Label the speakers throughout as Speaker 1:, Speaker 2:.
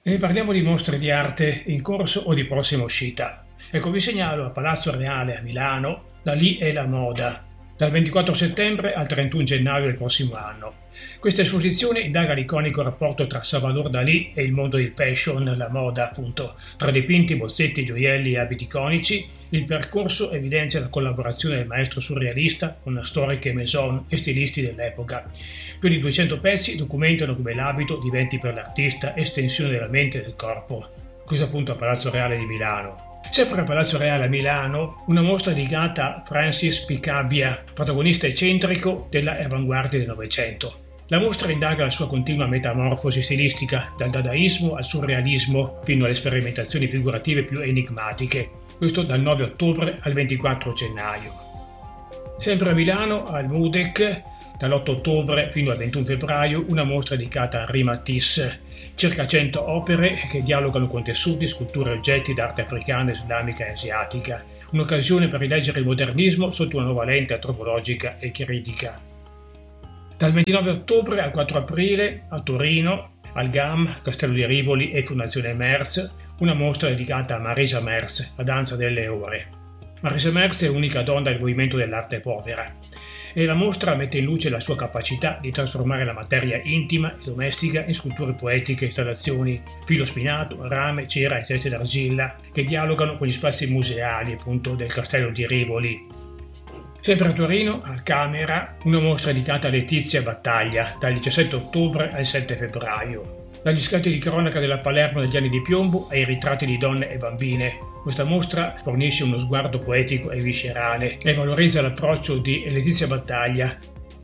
Speaker 1: E parliamo di mostre di arte in corso o di prossima uscita. Ecco, vi segnalo a Palazzo Reale a Milano Dalì e la moda, dal 24 settembre al 31 gennaio del prossimo anno. Questa esposizione indaga l'iconico rapporto tra Salvador Dalì e il mondo del fashion, la moda appunto, tra dipinti, bozzetti, gioielli e abiti iconici. Il percorso evidenzia la collaborazione del maestro surrealista con storiche maison e stilisti dell'epoca. Più di 200 pezzi documentano come l'abito diventi per l'artista estensione della mente e del corpo. Questo appunto a Palazzo Reale di Milano. Sempre a Palazzo Reale a Milano, una mostra dedicata a Francis Picabia, protagonista eccentrico della avanguardia del Novecento. La mostra indaga la sua continua metamorfosi stilistica, dal dadaismo al surrealismo fino alle sperimentazioni figurative più enigmatiche. Questo dal 9 ottobre al 24 gennaio. Sempre a Milano, al MUDEC, dall'8 ottobre fino al 21 febbraio, una mostra dedicata a Henri Matisse, circa 100 opere che dialogano con tessuti, sculture e oggetti d'arte africana, islamica e asiatica. Un'occasione per rileggere il modernismo sotto una nuova lente antropologica e critica. Dal 29 ottobre al 4 aprile, a Torino, al GAM, Castello di Rivoli e Fondazione Merz, una mostra dedicata a Marisa Merz, la danza delle ore. Marisa Merz è l'unica donna del movimento dell'arte povera e la mostra mette in luce la sua capacità di trasformare la materia intima e domestica in sculture poetiche, installazioni, filo spinato, rame, cera e teste d'argilla che dialogano con gli spazi museali appunto del Castello di Rivoli. Sempre a Torino, al Camera, una mostra dedicata a Letizia Battaglia, dal 17 ottobre al 7 febbraio. Dagli scatti di cronaca della Palermo degli anni di piombo ai ritratti di donne e bambine. Questa mostra fornisce uno sguardo poetico e viscerale e valorizza l'approccio di Letizia Battaglia.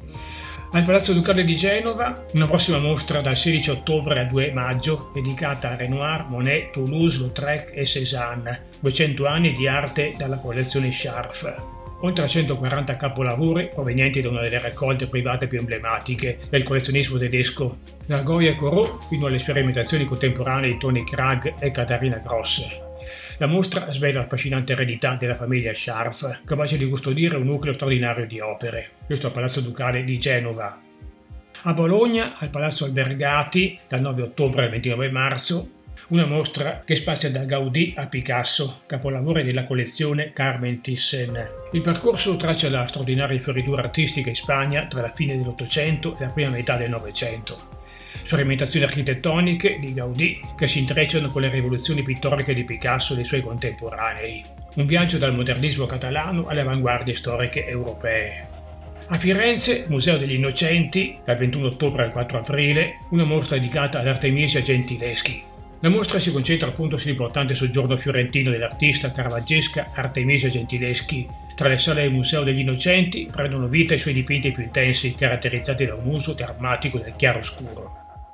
Speaker 1: Al Palazzo Ducale di Genova, una prossima mostra dal 16 ottobre al 2 maggio dedicata a Renoir, Monet, Toulouse-Lautrec e Cézanne, 200 anni di arte dalla collezione Scharf. Oltre a 140 capolavori provenienti da una delle raccolte private più emblematiche del collezionismo tedesco, da Goya e Corot fino alle sperimentazioni contemporanee di Tony Krag e Katharina Gross. La mostra svela l'affascinante eredità della famiglia Scharf, capace di custodire un nucleo straordinario di opere. Questo al Palazzo Ducale di Genova. A Bologna, al Palazzo Albergati, dal 9 ottobre al 29 marzo, una mostra che spazia da Gaudì a Picasso, capolavori della collezione Carmen Thyssen. Il percorso traccia la straordinaria fioritura artistica in Spagna tra la fine dell'Ottocento e la prima metà del Novecento. Sperimentazioni architettoniche di Gaudì che si intrecciano con le rivoluzioni pittoriche di Picasso e dei suoi contemporanei. Un viaggio dal modernismo catalano alle avanguardie storiche europee. A Firenze, Museo degli Innocenti, dal 21 ottobre al 4 aprile, una mostra dedicata ad Artemisia Gentileschi. La mostra si concentra appunto sull'importante soggiorno fiorentino dell'artista caravaggesca Artemisia Gentileschi. Tra le sale del Museo degli Innocenti prendono vita i suoi dipinti più intensi, caratterizzati da un uso drammatico del chiaroscuro.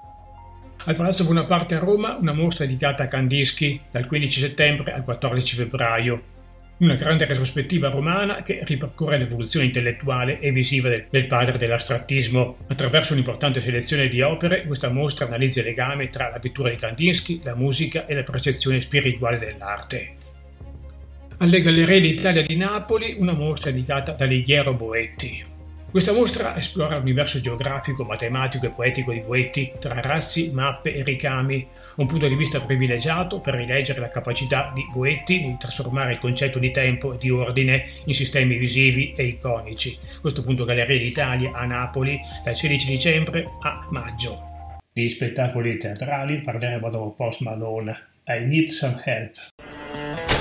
Speaker 1: Al Palazzo Bonaparte a Roma, una mostra dedicata a Kandinsky, dal 15 settembre al 14 febbraio. Una grande retrospettiva romana che ripercorre l'evoluzione intellettuale e visiva del padre dell'astrattismo. Attraverso un'importante selezione di opere, questa mostra analizza il legame tra la pittura di Kandinsky, la musica e la percezione spirituale dell'arte. Alle Gallerie d'Italia di Napoli, una mostra dedicata ad Alighiero Boetti. Questa mostra esplora l'universo geografico, matematico e poetico di Boetti tra razzi, mappe e ricami, un punto di vista privilegiato per rileggere la capacità di Boetti di trasformare il concetto di tempo e di ordine in sistemi visivi e iconici. Questo appunto Gallerie d'Italia a Napoli dal 16 dicembre a maggio. Di spettacoli teatrali parleremo dopo Post Malone. I Need Some Help.